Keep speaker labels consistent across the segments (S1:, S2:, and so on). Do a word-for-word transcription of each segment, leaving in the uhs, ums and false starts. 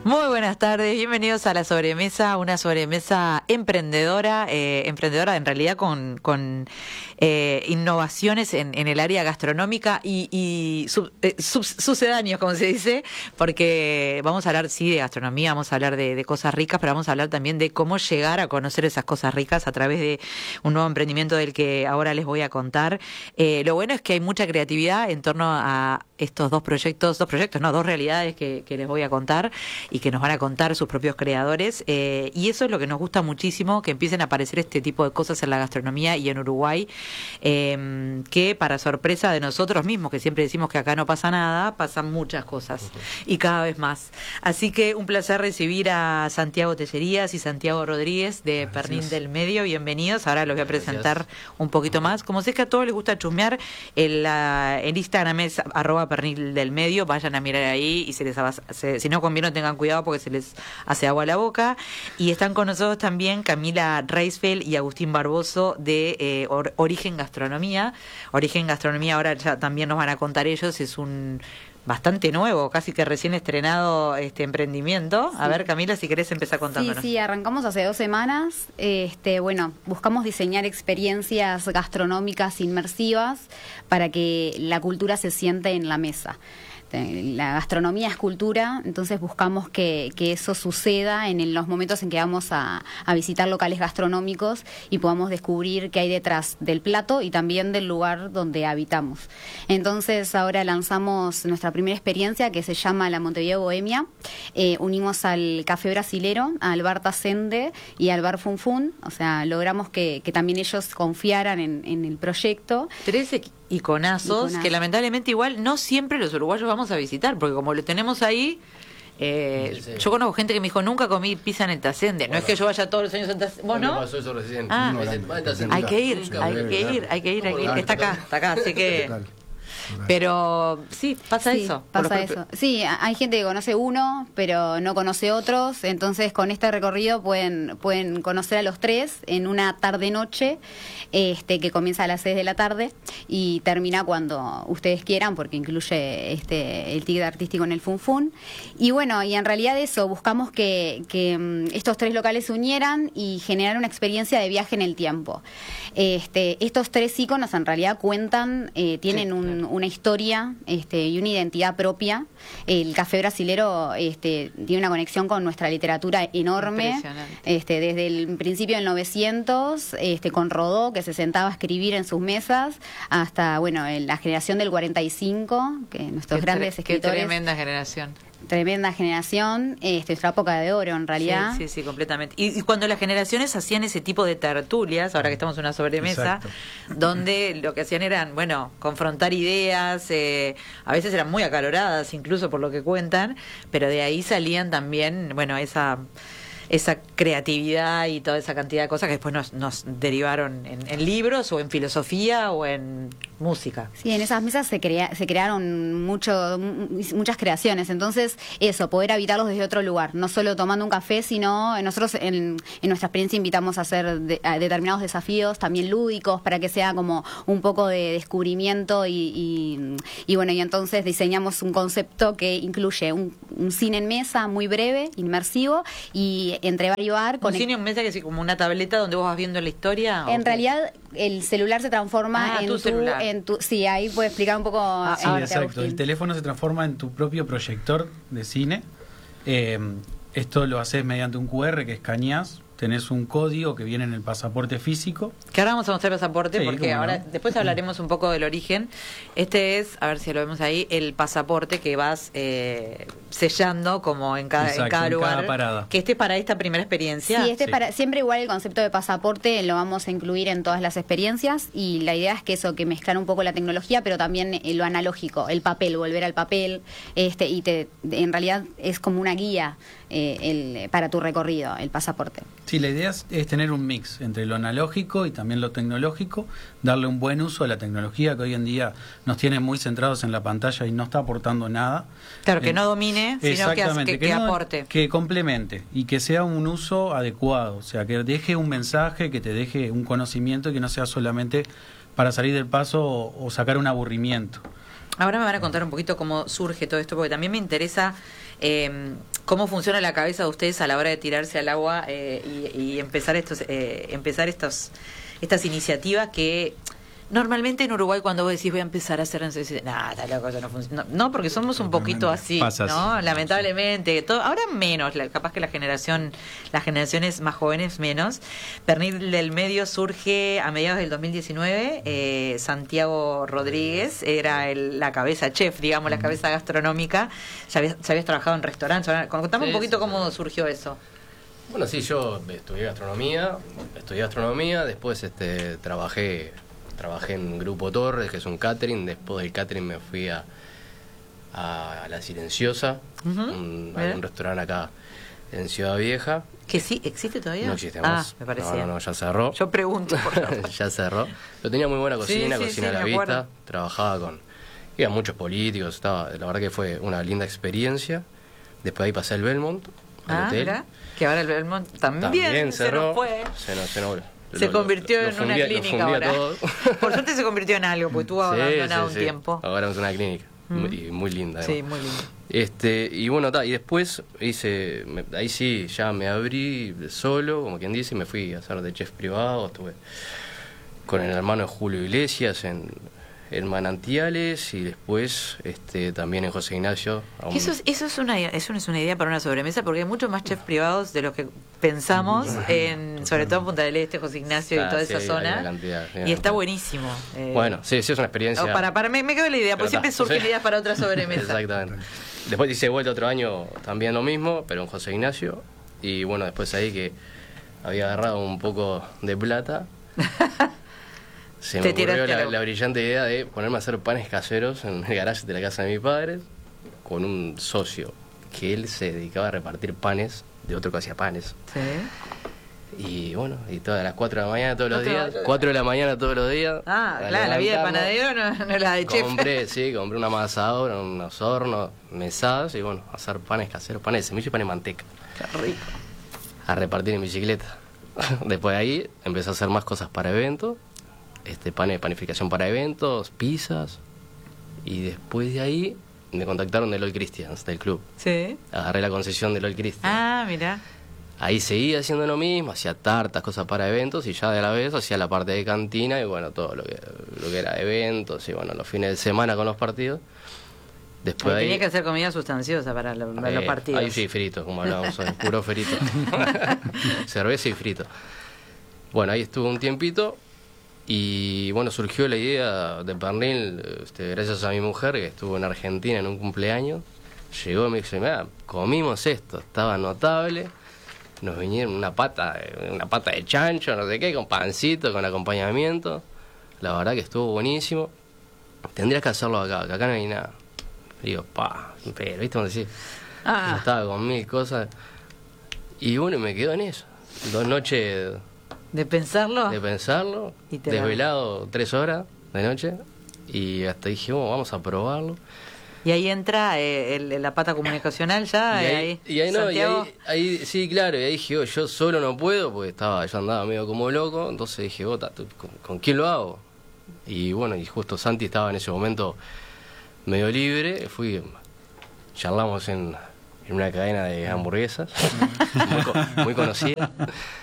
S1: Muy buenas tardes, bienvenidos a La Sobremesa, una sobremesa emprendedora, eh, emprendedora en realidad con, con eh, innovaciones en, en el área gastronómica y, y sub, eh, sub, sucedáneos, como se dice, porque vamos a hablar, sí, de gastronomía, vamos a hablar de, de cosas ricas, pero vamos a hablar también de cómo llegar a conocer esas cosas ricas a través de un nuevo emprendimiento del que ahora les voy a contar. Eh, lo bueno es que hay mucha creatividad en torno a estos dos proyectos, dos proyectos, no, dos realidades que, que les voy a contar y que nos van a contar sus propios creadores, eh, y eso es lo que nos gusta muchísimo, que empiecen a aparecer este tipo de cosas en la gastronomía y en Uruguay, eh, que para sorpresa de nosotros mismos, que siempre decimos que acá no pasa nada, pasan muchas cosas, uh-huh. y cada vez más. Así que un placer recibir a Santiago Tellerías y Santiago Rodríguez de Gracias. Pernil del Medio, bienvenidos. Ahora los voy a presentar Gracias. un poquito más. Como sé que a todos les gusta chusmear, el, uh, el Instagram es arroba Pernil del Medio, vayan a mirar ahí y se les se, si no conviene tengan cuidado porque se les hace agua a la boca. Y están con nosotros también Camila Reisfeld y Agustín Barboso de eh, Or- Origen Gastronomía. Origen Gastronomía, ahora ya también nos van a contar ellos, es un bastante nuevo, casi que recién estrenado este emprendimiento. A sí. ver, Camila, si querés empezar contándonos.
S2: Sí, sí, arrancamos hace dos semanas. Este, bueno, buscamos diseñar experiencias gastronómicas inmersivas para que la cultura se siente en la mesa. La gastronomía es cultura, entonces buscamos que, que eso suceda en los momentos en que vamos a, a visitar locales gastronómicos y podamos descubrir qué hay detrás del plato y también del lugar donde habitamos. Entonces ahora lanzamos nuestra primera experiencia que se llama la Montevideo Bohemia. Eh, unimos al Café Brasilero, al Bar Tacende y al Bar Fun Fun, o sea, logramos que, que también ellos confiaran en, en el proyecto.
S1: Trece iconazos, Iconazo. que lamentablemente igual no siempre los uruguayos vamos a visitar, porque como lo tenemos ahí, eh, sí, sí. yo conozco gente que me dijo, nunca comí pizza en el Tacende. Bueno, no es que yo vaya todos los años en Tacende. ¿Vos no?
S3: Pasó eso recién.
S1: Ah,
S3: no,
S1: hay que ir, hay que ir, hay que ir, hay que ir. Está acá, está acá, así que... Pero sí, pasa
S2: sí,
S1: eso.
S2: Pasa eso. Sí, hay gente que conoce uno, pero no conoce otros. Entonces, con este recorrido pueden pueden conocer a los tres en una tarde-noche, este, que comienza a las seis de la tarde y termina cuando ustedes quieran, porque incluye este el ticket artístico en el Fun Fun. Y bueno, y en realidad eso, buscamos que, que um, estos tres locales se unieran y generar una experiencia de viaje en el tiempo. Este, estos tres íconos en realidad cuentan, eh, tienen sí, un, una historia este, y una identidad propia. El Café Brasilero este, tiene una conexión con nuestra literatura enorme, este, desde el principio del novecientos, este, con Rodó, que se sentaba a escribir en sus mesas, hasta bueno la generación del cuarenta y cinco, que nuestros qué grandes tre- escritores...
S1: Qué tremenda generación.
S2: Tremenda generación, este, nuestra época de oro en realidad.
S1: Sí, sí, sí, completamente. Y, y cuando las generaciones hacían ese tipo de tertulias, ahora que estamos en una sobremesa, Exacto. donde lo que hacían eran, bueno, confrontar ideas, eh, a veces eran muy acaloradas, incluso por lo que cuentan, pero de ahí salían también, bueno, esa... esa creatividad y toda esa cantidad de cosas que después nos, nos derivaron en, en libros o en filosofía o en música.
S2: Sí, en esas mesas se crea, se crearon mucho, muchas creaciones, entonces eso, poder habitarlos desde otro lugar, no solo tomando un café, sino nosotros en, en nuestra experiencia invitamos a hacer de, a determinados desafíos, también lúdicos, para que sea como un poco de descubrimiento y, y, y bueno, y entonces diseñamos un concepto que incluye un, un cine en mesa muy breve, inmersivo, y entre varios bar
S1: un cine en mesa que es como una tableta donde vos vas viendo la historia.
S2: En realidad el celular se transforma
S1: ah,
S2: en
S1: tu,
S2: tu,
S1: celular.
S2: en tu sí, ahí puedes explicar un poco.
S4: Ah, sí,
S2: ahora,
S4: exacto.
S2: Agustín.
S4: El teléfono se transforma en tu propio proyector de cine. Eh, esto lo haces mediante un cu erre que escaneás. Tenés un código que viene en el pasaporte físico.
S1: Que ahora vamos a mostrar el pasaporte, sí, porque ahora
S4: no.
S1: después hablaremos un poco del origen. Este es, a ver si lo vemos ahí, el pasaporte que vas eh, sellando como en cada,
S4: Exacto,
S1: en cada
S4: en
S1: lugar.
S4: cada parada.
S1: Que este para esta primera experiencia.
S2: Sí, este
S4: sí.
S2: para siempre igual el concepto de pasaporte lo vamos a incluir en todas las experiencias y la idea es que eso, que mezclar un poco la tecnología, pero también eh, lo analógico, el papel, volver al papel, este y te en realidad es como una guía eh, el, para tu recorrido, el pasaporte.
S4: Sí, la idea es, es tener un mix entre lo analógico y también lo tecnológico, darle un buen uso a la tecnología que hoy en día nos tiene muy centrados en la pantalla y no está aportando nada.
S1: Claro, que
S4: eh,
S1: no domine, sino que, que, que, que no, aporte.
S4: Que complemente y que sea un uso adecuado, o sea, que deje un mensaje, que te deje un conocimiento y que no sea solamente para salir del paso o, o sacar un aburrimiento.
S1: Ahora me van a contar un poquito cómo surge todo esto, porque también me interesa... Eh, ¿Cómo funciona la cabeza de ustedes a la hora de tirarse al agua eh, y, y empezar estos, eh, empezar estos, estas iniciativas que normalmente en Uruguay cuando vos decís voy a empezar a hacer, nada, tal cosa no funciona. No, no, porque somos un poquito así,
S4: Pasas.
S1: ¿no? Lamentablemente, todo, ahora menos, la, capaz que la generación, las generaciones más jóvenes menos. Pernil del Medio surge a mediados del dos mil diecinueve. Eh, Santiago Rodríguez era el, la cabeza chef, digamos, la cabeza gastronómica. Ya habías, ya habías trabajado en restaurantes. Contame
S3: Sí,
S1: un poquito
S3: sí,
S1: cómo
S3: sí.
S1: surgió eso.
S3: Bueno, sí, yo estudié gastronomía, estudié gastronomía, después este trabajé trabajé en Grupo Torres, que es un catering, después del catering me fui a, a La Silenciosa,
S1: Uh-huh.
S3: un,
S1: Mira.
S3: un restaurante acá en Ciudad Vieja.
S1: ¿Que sí existe todavía?
S3: No existe
S1: Ah,
S3: más.
S1: me parecía.
S3: No, no, no, ya cerró.
S1: Yo pregunto, por favor.
S3: Ya cerró. Pero tenía muy buena cocina,
S1: Sí, sí,
S3: cocina
S1: sí,
S3: a la
S1: me
S3: vista,
S1: acuerdo.
S3: trabajaba con... Iban muchos políticos, estaba, la verdad que fue una linda experiencia. Después ahí pasé al Belmont, al
S1: Ah,
S3: hotel.
S1: mira, que ahora el Belmont también,
S3: También
S1: se
S3: cerró.
S1: nos fue.
S3: Se nos, se nos-
S1: Se
S3: lo-
S1: convirtió
S3: lo- lo
S1: en una
S3: fundía- lo
S1: clínica
S3: fundía
S1: ahora.
S3: todo.
S1: Por suerte se convirtió en algo, porque estuvo
S3: Sí,
S1: abandonado
S3: sí,
S1: un
S3: sí.
S1: tiempo.
S3: Ahora es una clínica.
S1: Mm.
S3: Muy, y muy linda.
S1: Sí,
S3: además.
S1: muy lindo.
S3: Este, y bueno, ta, y después hice, me- ahí sí, ya me abrí solo, como quien dice, y me fui a hacer de chef privado, estuve con el hermano Julio Iglesias en, en Manantiales y después este, también en José Ignacio. a un-
S1: Eso es, eso es una eso no es una idea para una sobremesa, porque hay muchos más chefs privados de los que pensamos, en sobre todo en Punta del Este, José Ignacio
S3: Ah,
S1: y toda
S3: sí,
S1: esa
S3: hay
S1: zona.
S3: una cantidad, sí,
S1: y
S3: una
S1: está
S3: cantidad.
S1: buenísimo. Eh,
S3: Bueno, sí, sí, es una experiencia.
S1: o para, para, me, me quedo la idea, porque
S3: Pero
S1: siempre
S3: ta,
S1: surgen
S3: sí.
S1: ideas para otra sobremesa.
S3: Exactamente. Después hice vuelta otro año también lo mismo, pero en José Ignacio. Y bueno, después ahí que había agarrado un poco de plata, se me
S1: Te
S3: ocurrió
S1: tiraste
S3: la,
S1: algo.
S3: la brillante idea de ponerme a hacer panes caseros en el garaje de la casa de mis padres con un socio que él se dedicaba a repartir panes de otro que hacía panes.
S1: Sí.
S3: Y bueno, y todas las cuatro de la mañana todos los
S1: Cuatro-
S3: días, cuatro de la mañana todos los días.
S1: Ah,
S3: a
S1: claro, la vida de
S3: levantarnos.
S1: panadero no, no es la de chef.
S3: Compré, sí, compré una amasadora, unos hornos, mesadas y bueno, hacer panes caseros, panes de semilla y panes de manteca.
S1: Qué rico.
S3: A repartir en bicicleta. Después de ahí empecé a hacer más cosas para eventos, este panes de panificación para eventos, pizzas. Y después de ahí me contactaron del All Christians, del club.
S1: Sí.
S3: Agarré la concesión del All Christians.
S1: Ah, mira.
S3: Ahí seguía haciendo lo mismo, hacía tartas, cosas para eventos y ya de la vez hacía la parte de cantina y bueno, todo lo que, lo que era eventos y bueno, los fines de semana con los partidos. Después de
S1: Tenía
S3: ahí,
S1: que hacer comida sustanciosa para, lo- para los
S3: eh,
S1: partidos.
S3: ahí sí, frito, como hablábamos hoy, puro frito. Cerveza y frito. Bueno, ahí estuve un tiempito y bueno, surgió la idea de pernil, este, gracias a mi mujer que estuvo en Argentina en un cumpleaños. Llegó y me dice, mira, comimos esto, estaba notable. Nos vinieron una pata, una pata de chancho, no sé qué, con pancito, con acompañamiento. La verdad que estuvo buenísimo. Tendrías que hacerlo acá, que acá no hay nada. Digo, pa, pero, ¿viste cómo decís?
S1: Ah.
S3: Yo estaba con mil cosas. Y bueno, me quedo en eso. Dos noches
S1: De pensarlo.
S3: de pensarlo,
S1: Y te la-
S3: desvelado tres horas de noche. Y hasta dije, bueno, vamos a probarlo.
S1: Y ahí entra eh, el- la pata comunicacional ya.
S3: Y
S1: eh,
S3: ahí, y ahí no, y
S1: Santiago.
S3: ahí, ahí- sí, claro, y ahí dije, oh, yo solo no puedo, porque estaba, yo andaba medio como loco, entonces dije, oh, ta, tu- ¿con, con quién lo hago? Y bueno, y justo Santi estaba en ese momento medio libre, fui, charlamos en, en una cadena de hamburguesas, muy, co- muy conocida.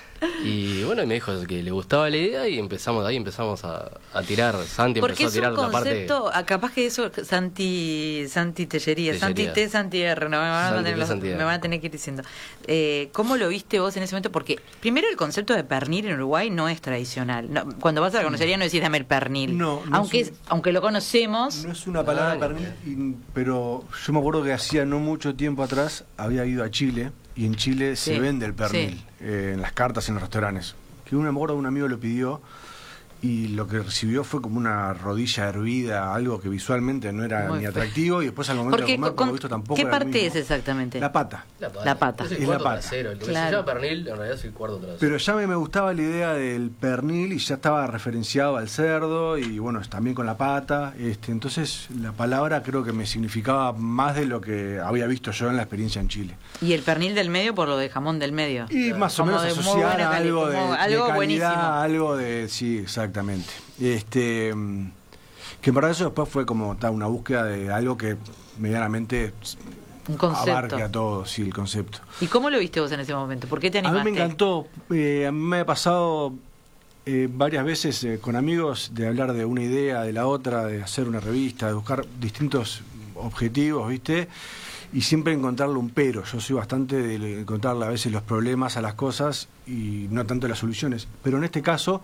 S3: Y bueno, y me dijo que le gustaba la idea y empezamos ahí, empezamos a, a tirar, Santi
S1: Porque
S3: empezó a
S1: es
S3: tirar
S1: un
S3: la parte...
S1: concepto, ah, capaz que eso, Santi, Santi Tellería, Santi
S3: Tellería.
S1: T, Santi R, no, me, van a
S3: Santi
S1: tener
S3: T,
S1: los-
S3: Santi R.
S1: me van a tener que ir diciendo. Eh, ¿Cómo lo viste vos en ese momento? Porque primero el concepto de pernil en Uruguay no es tradicional. No, cuando vas a la conocería no decís dame el pernil.
S5: No, no
S1: aunque,
S5: es
S1: es- aunque lo conocemos.
S5: No es una palabra
S3: Ah,
S5: pernil, y- pero yo me acuerdo que hacía no mucho tiempo atrás había ido a Chile y en Chile
S1: Sí,
S5: se vende el pernil
S1: sí.
S5: eh, en las cartas, en los restaurantes. Que un, me acuerdo que un amigo lo pidió y lo que recibió fue como una rodilla hervida, algo que visualmente no era
S1: Muy
S5: ni
S1: feo.
S5: atractivo y después al momento
S1: Porque,
S5: de comer, por
S1: con-
S5: lo visto, tampoco
S1: ¿qué
S5: era lo
S1: parte
S5: mismo.
S1: es exactamente?
S5: La pata.
S1: La pata.
S3: Es el
S5: Es
S3: cuarto
S5: la pata.
S3: trasero, el que
S1: Claro.
S3: se llama pernil en realidad es el cuarto trasero.
S5: Pero ya me, me gustaba la idea del pernil y ya estaba referenciado al cerdo y bueno, también con la pata. Este, entonces la palabra creo que me significaba más de lo que había visto yo en la experiencia en Chile.
S1: Y el pernil del medio por lo de jamón del medio.
S5: Y más o
S1: Como
S5: menos
S1: de muy
S5: asociar
S1: buena
S5: a
S1: cali-
S5: algo de,
S1: como
S5: de
S1: algo
S5: calidad,
S1: buenísimo.
S5: algo de... Sí, exactamente. Este, mm, que en verdad eso después fue como ta, una búsqueda de algo que medianamente
S1: Un concepto.
S5: abarque a todos, sí, el concepto.
S1: ¿Y cómo lo viste vos en ese momento? ¿Por qué te
S5: A
S1: animaste?
S5: mí me encantó. Eh, a mí me ha pasado eh, varias veces eh, con amigos de hablar de una idea, de la otra, de hacer una revista, de buscar distintos objetivos, ¿viste? Y siempre encontrarle un pero. Yo soy bastante de encontrarle a veces los problemas a las cosas y no tanto las soluciones. Pero en este caso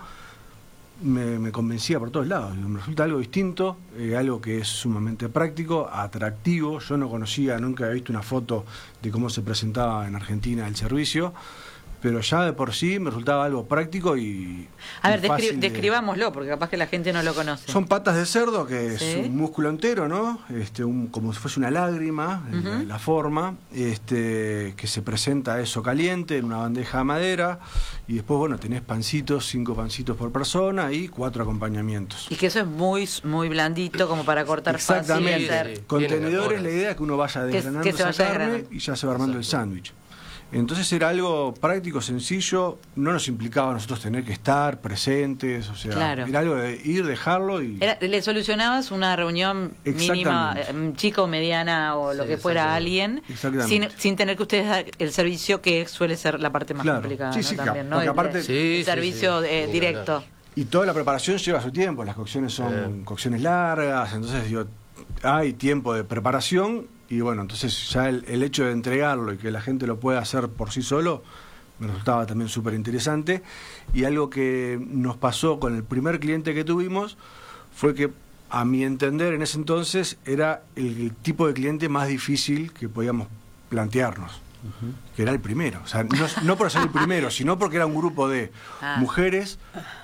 S5: me, me convencía por todos lados. Me resulta algo distinto, eh, algo que es sumamente práctico, atractivo. Yo no conocía, nunca había visto una foto de cómo se presentaba en Argentina el servicio, pero ya de por sí me resultaba algo práctico y
S1: A ver,
S5: y fácil
S1: descri-
S5: de-
S1: describámoslo, porque capaz que la gente no lo conoce.
S5: Son patas de cerdo, que
S1: Sí.
S5: es un músculo entero, ¿no? Este, un, como si fuese una lágrima, en la,
S1: Ujú.
S5: la forma, este, que se presenta eso caliente en una bandeja de madera, y después, bueno, tenés pancitos, cinco pancitos por persona y cuatro acompañamientos.
S1: Y que eso es muy muy blandito, como para cortar fácil y
S5: Exactamente.
S1: hacer.
S3: Sí, sí.
S5: Contenedores,
S3: Tiene
S5: la idea es que uno vaya
S1: Que-
S5: desgranando
S1: que se
S5: esa
S1: vaya
S5: carne
S1: desgranando.
S5: y ya se va armando el sándwich. Entonces era algo práctico, sencillo, no nos implicaba a nosotros tener que estar presentes, o sea,
S1: Claro.
S5: era algo de ir, dejarlo y...
S1: Era- le solucionabas una reunión mínima,
S5: Exactamente.
S1: eh, chica o mediana o lo
S3: Sí,
S1: que fuera
S3: exactamente.
S1: alguien,
S5: Exactamente.
S1: sin, sin tener que ustedes dar el servicio que suele ser la parte más
S5: Claro.
S1: complicada,
S5: Sí,
S1: ¿no?
S5: sí,
S1: También, ¿no?
S5: porque
S1: El-
S5: aparte-
S1: el,
S3: Sí, sí,
S1: servicio
S3: sí.
S1: eh,
S3: Ni
S1: directo.
S3: hablar.
S5: Y toda la preparación lleva su tiempo, las cocciones son
S3: Sí.
S5: cocciones largas, entonces digo, hay tiempo de preparación y bueno, entonces ya el, el hecho de entregarlo y que la gente lo pueda hacer por sí solo me resultaba también súper interesante. Y algo que nos pasó con el primer cliente que tuvimos fue que, a mi entender, en ese entonces era el, el tipo de cliente más difícil que podíamos plantearnos, que era el primero. O sea, no, no por ser el primero, sino porque era un grupo de
S1: Ah.
S5: mujeres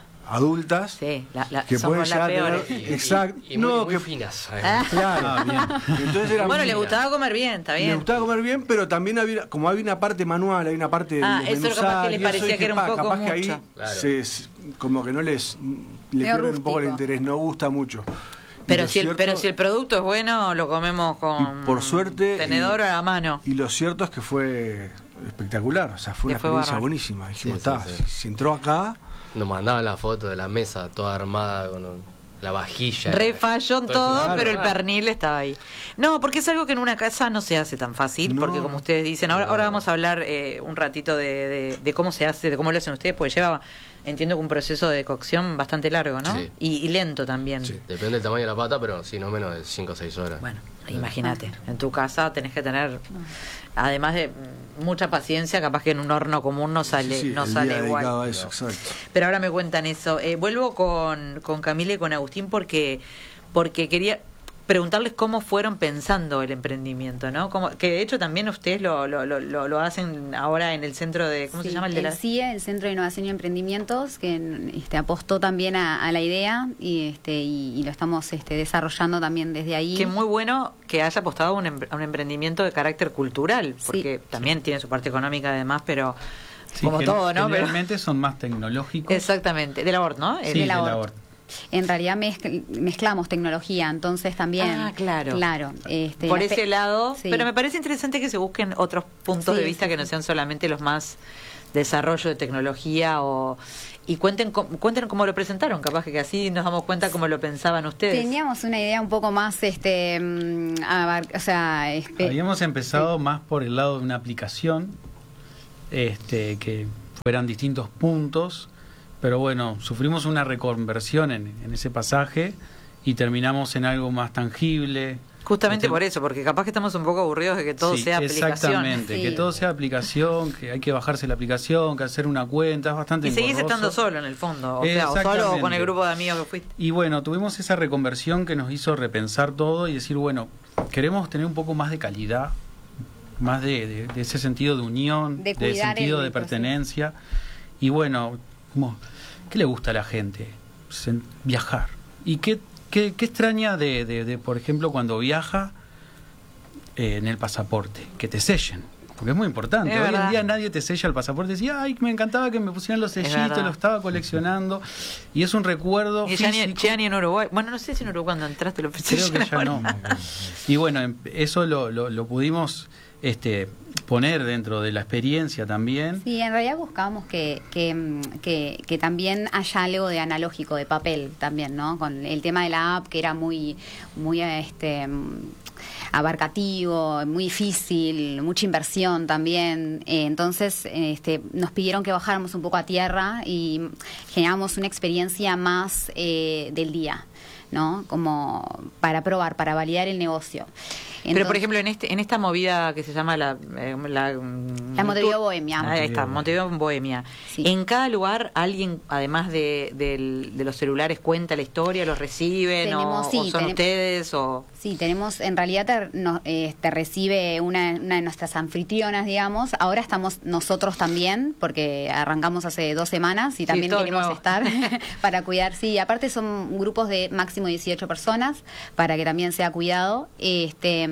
S5: adultas
S1: Sí, la, la,
S5: que
S1: somos
S5: pueden
S1: las
S5: llegar a tener-
S1: peores.
S3: Y-
S5: Exacto.
S3: Y, y muy,
S5: No,
S3: muy
S5: que-
S3: finas. ¿sabes?
S1: Ah.
S5: Claro.
S4: Ah, bien.
S5: Entonces era
S1: Bueno,
S5: muy-
S1: le gustaba comer bien, está
S5: le
S1: bien.
S5: gustaba comer bien, pero también había, como había una parte manual, hay una parte de
S1: Ah, eso capaz que les
S5: y eso
S1: parecía
S5: dije,
S1: que era un
S5: pa,
S1: poco
S5: capaz que ahí
S1: mucho.
S3: Claro.
S5: se- se- como que no les le
S2: Medio
S5: pierden un poco el
S2: rústico.
S5: interés, no gusta mucho. Y
S1: Pero
S5: lo
S1: si, el,
S5: cierto-
S1: pero si el producto es bueno, lo comemos con
S5: y por suerte
S1: tenedor
S5: y-
S1: a la mano.
S5: Y lo cierto es que fue espectacular, o sea, fue
S1: Que
S5: una
S1: fue
S5: experiencia
S1: bárbaro.
S5: buenísima. Dijimos,
S3: Sí, sí,
S5: "Ta,
S3: sí.
S5: si, si entró acá,
S3: Nos mandaban la foto de la mesa toda armada con un- la vajilla.
S1: Re fashion todo,
S3: Claro.
S1: pero el pernil estaba ahí. No, porque es algo que en una casa no se hace tan fácil,
S5: No.
S1: porque como ustedes dicen, ahora,
S3: No.
S1: ahora vamos a hablar eh, un ratito de, de- de cómo se hace, de cómo lo hacen ustedes, porque lleva, entiendo que un proceso de cocción bastante largo, ¿no?
S3: Sí.
S1: Y, y lento también.
S3: Sí, depende del tamaño de la pata, pero sí, no menos de cinco o seis horas.
S1: Bueno, imagínate, en tu casa tenés que tener, además de mm, mucha paciencia, capaz que en un horno común no sale,
S5: sí, sí,
S1: no
S5: el
S1: sale
S5: día
S1: igual.
S5: dedicado a eso, exacto.
S1: Pero ahora me cuentan eso. Eh, vuelvo con, con Camila y con Agustín porque, porque quería preguntarles cómo fueron pensando el emprendimiento, ¿no? Cómo, que de hecho también ustedes lo, lo, lo, lo lo hacen ahora en el centro de, ¿cómo se
S2: Sí,
S1: llama? El de la...
S2: C I E, el Centro de Innovación y Emprendimientos, que este, apostó también a, a la idea y, este, y, y lo estamos este, desarrollando también desde ahí.
S1: Que muy bueno que haya apostado a un, em- a un emprendimiento de carácter cultural, porque
S2: Sí.
S1: también tiene su parte económica además, pero
S4: Sí,
S1: como
S4: gen-
S1: todo, ¿no? Pero-
S4: Generalmente son más tecnológicos.
S1: exactamente, de labor, ¿no?
S4: Sí,
S2: de
S4: de
S2: labor.
S4: labor.
S2: En realidad mezcl- mezclamos tecnología, entonces también.
S1: Ah, claro.
S2: Claro. Este,
S1: Por
S2: la
S1: ese
S2: pe-
S1: lado,
S2: Sí.
S1: pero me parece interesante que se busquen otros puntos
S2: Sí,
S1: de vista
S2: sí,
S1: que no
S2: sí.
S1: sean solamente los más desarrollo de tecnología o y cuenten com- cuenten cómo lo presentaron, capaz que así nos damos cuenta cómo lo pensaban ustedes.
S2: Teníamos una idea un poco más, este, mm, abar- o sea, espe-
S4: Habíamos empezado más por el lado de una aplicación, este, que fueran distintos puntos, pero bueno, sufrimos una reconversión en, en ese pasaje y terminamos en algo más tangible.
S1: Justamente
S4: Este-
S1: por eso, porque capaz que estamos un poco aburridos de que todo
S4: Sí,
S1: sea aplicación.
S4: exactamente,
S2: Sí.
S4: que todo sea aplicación, que hay que bajarse la aplicación, que hacer una cuenta, es bastante
S1: Y seguís
S4: engorroso.
S1: estando solo en el fondo, o sea, o solo o con el
S4: Exactamente.
S1: grupo de amigos que fuiste.
S4: Y bueno, tuvimos esa reconversión que nos hizo repensar todo y decir, bueno, queremos tener un poco más de calidad, más de, de- de ese sentido de unión,
S2: De
S4: de,
S2: cuidar
S4: sentido
S2: el
S4: de
S2: proceso.
S4: pertenencia. Y bueno, como, ¿qué le gusta a la gente? Sen- viajar. ¿Y qué, qué, qué extraña de, de, de, por ejemplo, cuando viaja eh, en el pasaporte? Que te sellen. Porque es muy importante.
S1: Es
S4: Hoy
S1: verdad.
S4: en día nadie te sella el pasaporte. Decía, ay, me encantaba que me pusieran los
S1: Es
S4: sellitos,
S1: verdad.
S4: lo estaba coleccionando. Y es un recuerdo
S1: Y ya ni,
S4: físico.
S1: ya ni en Uruguay. Bueno, no sé si en Uruguay cuando entraste lo
S4: Creo que ya no. Y bueno, em- eso lo, lo, lo pudimos este, poner dentro de la experiencia también.
S2: Sí, en realidad buscábamos que, que, que, que también haya algo de analógico, de papel también, ¿no? Con el tema de la app, que era muy, muy este, abarcativo, muy difícil, mucha inversión también. Eh, entonces este, nos pidieron que bajáramos un poco a tierra y generáramos una experiencia más eh, del día, ¿no? Como para probar, para validar el negocio. Entonces,
S1: pero por ejemplo en este en esta movida que se llama la eh, la,
S2: la Montevideo Bohemia,
S1: ahí está, Montevideo Bohemia, sí. En cada lugar alguien, además de, de, de los celulares, cuenta la historia, los reciben tenemos, o, sí, o son tenemos, ustedes o
S2: sí, tenemos, en realidad te, no, eh, te recibe una, una de nuestras anfitrionas, digamos. Ahora estamos nosotros también, porque arrancamos hace dos semanas y también sí, queremos nuevo. estar para cuidar. Sí, aparte son grupos de máximo dieciocho personas, para que también sea cuidado. Este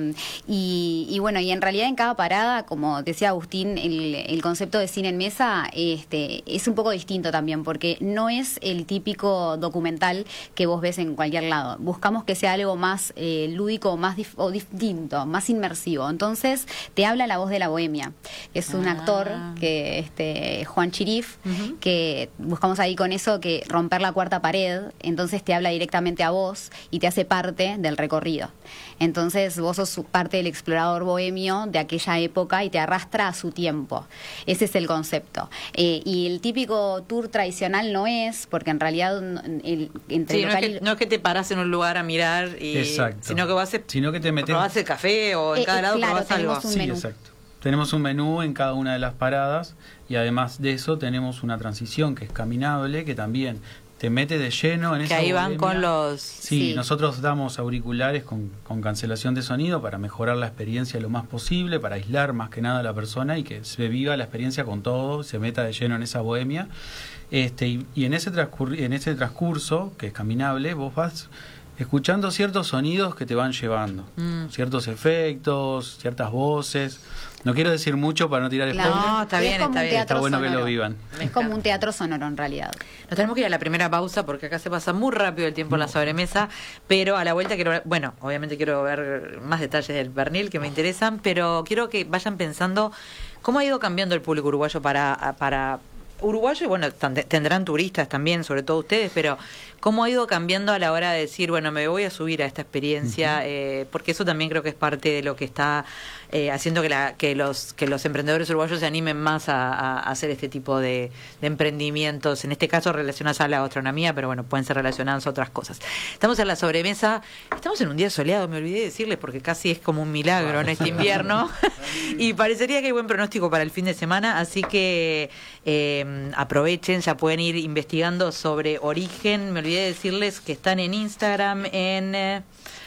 S2: y, y bueno, y en realidad en cada parada, como decía Agustín, el, el concepto de cine en mesa este, es un poco distinto también, porque no es el típico documental que vos ves en cualquier lado. Buscamos que sea algo más eh, lúdico, más dif o distinto, más inmersivo. Entonces te habla la voz de la bohemia, que es un ah. actor, que este Juan Chirif, uh-huh. que buscamos ahí con eso, que romper la cuarta pared. Entonces te habla directamente a vos y te hace parte del recorrido. Entonces vos sos parte del explorador bohemio de aquella época y te arrastra a su tiempo. Ese es el concepto. Eh, y el típico tour tradicional no es, porque en realidad el, entre
S1: sí, no, es que, no es que te parás en un lugar a mirar, y,
S4: exacto.
S1: sino que vas a,
S4: sino que te metes,
S1: probás el café o en eh, cada lado
S2: claro,
S1: probás algo.
S2: Un
S4: sí,
S2: menú.
S4: Exacto. Tenemos un menú en cada una de las paradas y además de eso tenemos una transición que es caminable, que también te mete de lleno en
S1: que
S4: esa
S1: ahí van
S4: bohemia.
S1: con los
S4: sí, sí, nosotros damos auriculares con, con cancelación de sonido para mejorar la experiencia lo más posible, para aislar más que nada a la persona y que se viva la experiencia con todo, se meta de lleno en esa bohemia. Este, y, y en ese transcurso, en ese transcurso, que es caminable, vos vas escuchando ciertos sonidos que te van llevando, mm. ciertos efectos, ciertas voces. No quiero decir mucho para no tirar
S2: claro.
S4: spoiler.
S1: No, está bien, está bien.
S4: Está bueno
S2: sonoro.
S4: que lo vivan.
S2: Es como un teatro sonoro en realidad.
S1: Nos tenemos que ir a la primera pausa porque acá se pasa muy rápido el tiempo en la sobremesa, pero a la vuelta quiero ver, bueno, obviamente quiero ver más detalles del pernil que me interesan, pero quiero que vayan pensando cómo ha ido cambiando el público uruguayo para para uruguayo y bueno, tendrán turistas también, sobre todo ustedes, pero ¿cómo ha ido cambiando a la hora de decir, bueno, me voy a subir a esta experiencia? Uh-huh. eh, porque eso también creo que es parte de lo que está eh, haciendo que, la, que, los, que los emprendedores uruguayos se animen más a, a hacer este tipo de, de emprendimientos, en este caso relacionados a la gastronomía, pero bueno, pueden ser relacionados a otras cosas. Estamos en la sobremesa, estamos en un día soleado, me olvidé de decirles, porque casi es como un milagro en este invierno, y parecería que hay buen pronóstico para el fin de semana, así que eh, aprovechen, ya pueden ir investigando sobre Origen. Me olvidé de decirles que están en Instagram en eh,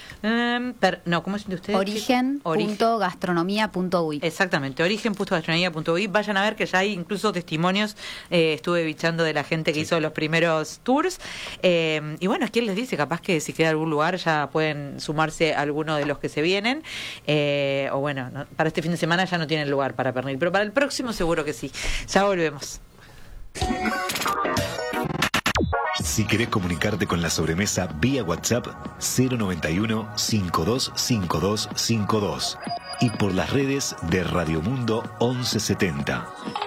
S1: um, per, no, ¿cómo es de ustedes?
S2: Origen punto gastronomía punto uy.
S1: Exactamente, origen punto gastronomía punto uy. Vayan a ver que ya hay incluso testimonios, eh, estuve bichando de la gente que sí. hizo los primeros tours, eh, y bueno, ¿quién les dice? Capaz que si queda algún lugar ya pueden sumarse a alguno de los que se vienen, eh, o bueno, no, para este fin de semana ya no tienen lugar para pernil, pero para el próximo seguro que sí. Ya volvemos.
S6: Si querés comunicarte con la sobremesa vía WhatsApp cero noventa y uno, cincuenta y dos cincuenta y dos cincuenta y dos y por las redes de Radio Mundo once setenta.